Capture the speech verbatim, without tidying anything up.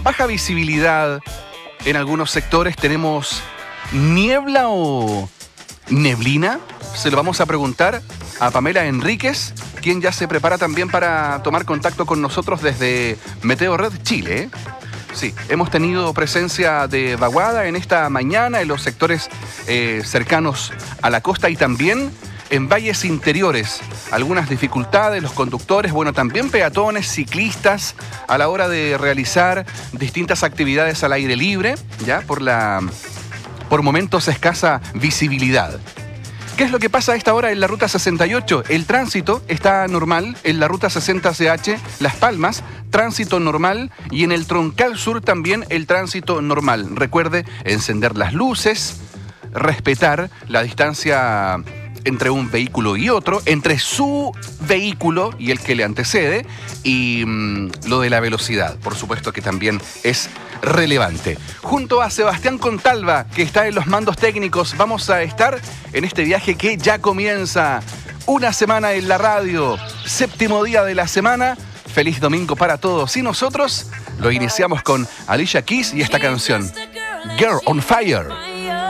baja visibilidad en algunos sectores. Tenemos niebla o neblina. Se lo vamos a preguntar a Pamela Enríquez, quien ya se prepara también para tomar contacto con nosotros desde Meteo Red Chile. Sí, hemos tenido presencia de vaguada en esta mañana en los sectores eh, cercanos a la costa y también en valles interiores. Algunas dificultades, los conductores, bueno, también peatones, ciclistas, a la hora de realizar distintas actividades al aire libre, ya por la, por momentos escasa visibilidad. ¿Qué es lo que pasa a esta hora en la ruta sesenta y ocho? El tránsito está normal en la ruta sesenta C H, Las Palmas, tránsito normal, y en el Troncal Sur también el tránsito normal. Recuerde encender las luces, respetar la distancia entre un vehículo y otro, entre su vehículo y el que le antecede, y mmm, lo de la velocidad, por supuesto que también es relevante. Junto a Sebastián Contalva, que está en los mandos técnicos, vamos a estar en este viaje que ya comienza. Una semana en la radio, séptimo día de la semana. Feliz domingo para todos. Y nosotros lo iniciamos con Alicia Keys y esta canción, Girl on Fire.